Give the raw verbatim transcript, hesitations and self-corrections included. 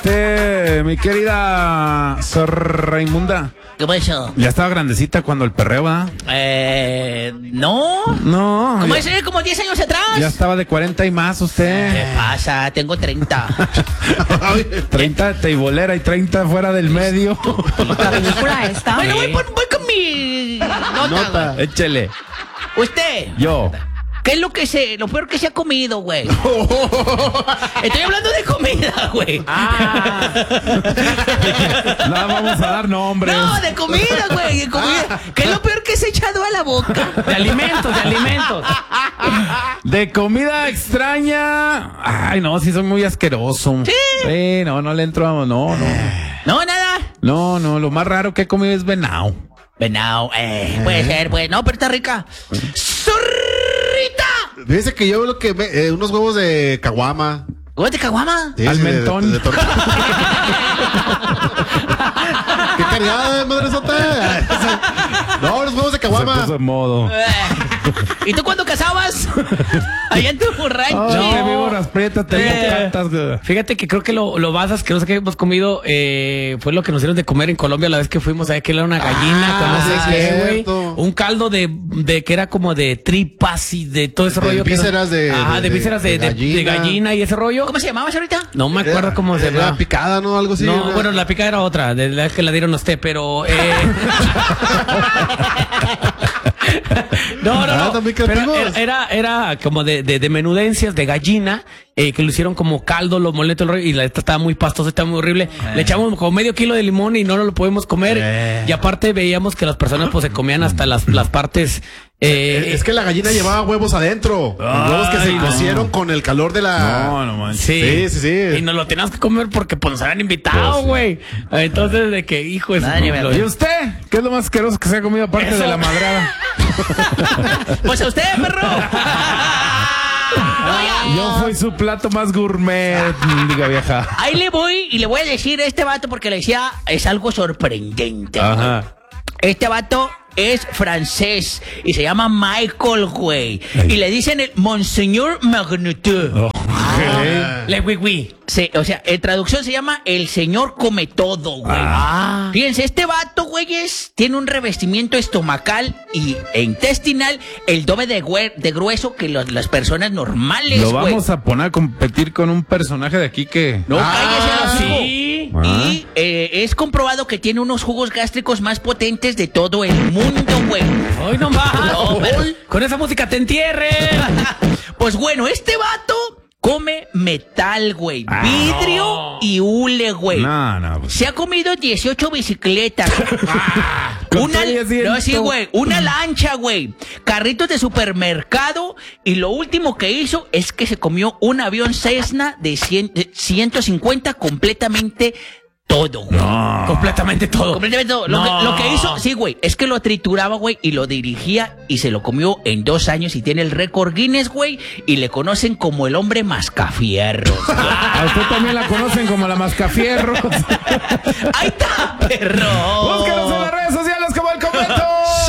Eh, mi querida Sor Raimunda. ¿Qué pasó? Ya estaba grandecita cuando el perreo, ¿verdad? Eh, no. No. ¿Cómo ya, es? ¿Como diez años atrás? ya estaba de cuarenta y más usted. ¿Qué pasa? Tengo treinta. treinta teibolera y treinta fuera del medio. La película esta. Bueno, voy, por- voy con mi nota. Nota. güey. Échele. Usted, Yo. ¿qué es lo que se, lo peor que se ha comido, güey? Estoy hablando de comida, güey. Ah, No vamos a dar nombres. No, de comida, güey, de comida. ¿Qué es lo peor que se ha echado a la boca? de alimentos, de alimentos. De comida extraña. Ay, no, sí soy muy asqueroso. Sí. Sí, no, no le entro a... No, no. No, nada. No, no, lo más raro que he comido es venado. Venado, eh, puede ser, pues. No, pero está rica. ¡Zorrita! Fíjese que yo lo que me, eh, unos huevos de caguama. ¿Huevos de caguama? Sí, Al sí, de- mentón. de- de torta. ¡Qué cargada, madresota! No, los huevos de Se caguama. puso en modo. Eh. ¿Y tú cuándo casabas? Allá en tu rancho. No, que víboras prietas, tengo Eh. tantas, güey. Fíjate que creo que lo, lo más asqueroso que hemos comido eh, fue lo que nos dieron de comer en Colombia la vez que fuimos a que era una gallina Ah, con no sé sí, qué, güey. cierto. Un caldo de, de que era como de tripas y de todo ese De rollo. que no- vísceras de- Ajá, de, de- vísceras de, de de- de gallina. gallina. y ese rollo. ¿Cómo se llamabas ahorita? No me acuerdo cómo se Era llama. picada, ¿no? Algo así. No, una- bueno, la pica era otra, de la que la dieron a usted, pero... Eh... no, no, Ah, no. también Pero creativos. era, era, era como de, de, de menudencias, de gallina, eh, que lo hicieron como caldo, lo moleto, el rollo, y la esta estaba muy pastosa, estaba muy horrible. Le echamos como medio kilo de limón y no nos lo podemos comer. Eh. Y aparte veíamos que las personas pues se comían hasta las, las partes... Eh, Es que la gallina llevaba huevos adentro. Ay, huevos que se no. cocieron con el calor de la. No, no manches. Sí. Sí, sí, sí. Y nos lo teníamos que comer porque pues nos habían invitado, güey. Entonces, de que, hijo de su- Madre mía. lo- ¿Y usted? ¿Qué es lo más asqueroso que se ha comido aparte Eso. de la madrada? Pues a usted, perro. Yo fui su plato más gourmet, diga vieja. Ahí le voy y le voy a decir a este vato porque le decía, es algo sorprendente. Ajá. Este vato es francés y se llama Michael, güey. Ay. Y le dicen el Monseñor Magneto. Oh, Ah. Le oui, oui. Se- o sea, en traducción se llama el señor come todo, güey. Ah. Fíjense, este vato, güeyes, tiene un revestimiento estomacal y, e intestinal el doble de, güe- de grueso que los- las personas normales, Lo güey. vamos a poner a competir con un personaje de aquí que... No, Ah, cállese el hocico. sí. Ah. Y eh, es comprobado que tiene unos jugos gástricos más potentes de todo el mundo, güey. Hoy no más. No, pero- Con esa música te entierren. Pues bueno, este vato come metal, güey. Ah, Vidrio no. y hule, güey. No, no, pues. Se ha comido dieciocho bicicletas. Con una, todo y asiento. no, sí, güey. Una lancha, güey. Carritos de supermercado. Y lo último que hizo es que se comió un avión Cessna de, cien, de ciento cincuenta completamente todo, güey. No. Completamente todo. Completamente todo. Lo, No. que, lo que hizo, sí, güey, es que lo trituraba, güey, y lo dirigía y se lo comió en dos años y tiene el récord Guinness, güey, y le conocen como el hombre mascafierros. A usted también la conocen como la mascafierros. ¡Ahí está, perro! Búsquenos en las redes